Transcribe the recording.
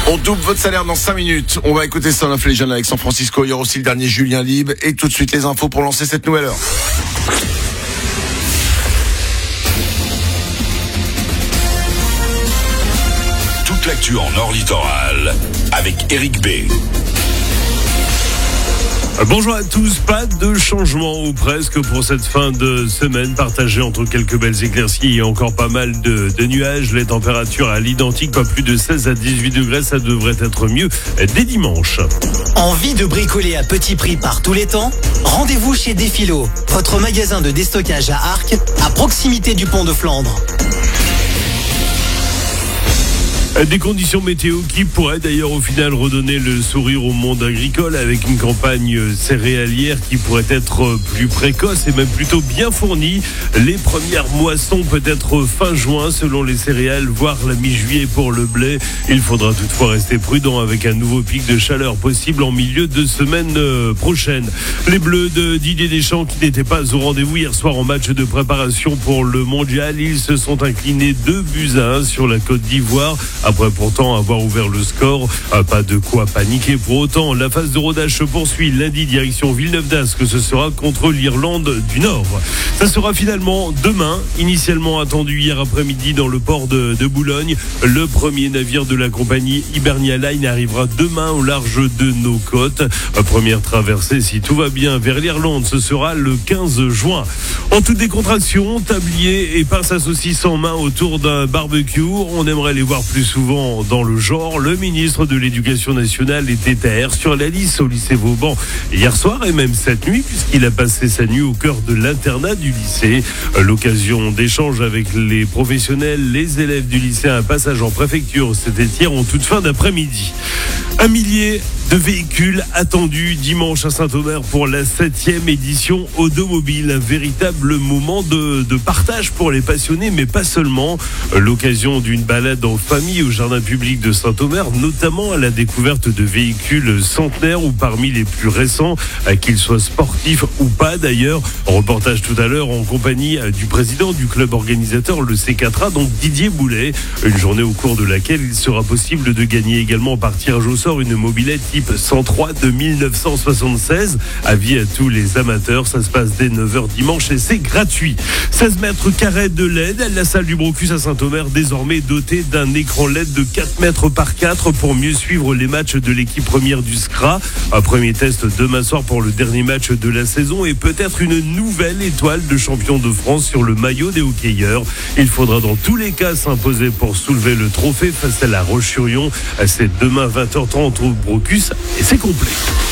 On double votre salaire dans 5 minutes. On va écouter Son of Legend avec San Francisco. Il y aura aussi le dernier Julien Libre. Et tout de suite les infos pour lancer cette nouvelle heure. Toute l'actu en Nord Littoral avec Eric B. Bonjour à tous, pas de changement ou presque pour cette fin de semaine partagée entre quelques belles éclaircies et encore pas mal de nuages. Les températures à l'identique, pas plus de 16 à 18 degrés, ça devrait être mieux dès dimanche. Envie de bricoler à petit prix par tous les temps ? Rendez-vous chez Défilo, votre magasin de déstockage à Arques, à proximité du pont de Flandre. Des conditions météo qui pourraient d'ailleurs au final redonner le sourire au monde agricole avec une campagne céréalière qui pourrait être plus précoce et même plutôt bien fournie. Les premières moissons peut-être fin juin selon les céréales, voire la mi-juillet pour le blé. Il faudra toutefois rester prudent avec un nouveau pic de chaleur possible en milieu de semaine prochaine. Les Bleus de Didier Deschamps qui n'étaient pas au rendez-vous hier soir en match de préparation pour le mondial. Ils se sont inclinés 2-1 sur la Côte d'Ivoire. Après pourtant avoir ouvert le score, pas de quoi paniquer pour autant. La phase de rodage se poursuit lundi direction Villeneuve d'Ascq, ce sera contre l'Irlande du Nord. Ça sera finalement demain, initialement attendu hier après-midi dans le port de Boulogne. Le premier navire de la compagnie Hibernia Line arrivera demain au large de nos côtes. Première traversée, si tout va bien, vers l'Irlande, ce sera le 15 juin. En toute décontraction, tablier et pince à saucisse en main autour d'un barbecue. On aimerait les voir plus souvent dans le genre. Le ministre de l'Éducation nationale était à Air sur la Lys au lycée Vauban hier soir et même cette nuit puisqu'il a passé sa nuit au cœur de l'internat du lycée. L'occasion d'échange avec les professionnels, les élèves du lycée, un passage en préfecture, c'était hier en toute fin d'après-midi. 1 millier de véhicules attendus dimanche à Saint-Omer pour la 7e édition Automobile. Un véritable moment de partage pour les passionnés, mais pas seulement. L'occasion d'une balade en famille au jardin public de Saint-Omer, notamment à la découverte de véhicules centenaires ou parmi les plus récents, qu'ils soient sportifs ou pas d'ailleurs. Reportage tout à l'heure en compagnie du président du club organisateur, le C4A, donc Didier Boulet. Une journée au cours de laquelle il sera possible de gagner également par tirage au sort une mobilette type 103 de 1976. Avis à tous les amateurs, ça se passe dès 9h dimanche et c'est gratuit. 16 mètres carrés de LED, la salle du Brocus à Saint-Omer désormais dotée d'un écran LED de 4 mètres par 4 pour mieux suivre les matchs de l'équipe première du SCRA. Un premier test demain soir pour le dernier match de la saison et peut-être une nouvelle étoile de champion de France sur le maillot des hockeyeurs. Il faudra dans tous les cas s'imposer pour soulever le trophée face à la Roche-sur-Yon. C'est demain 20h30 au Brocus et c'est complet.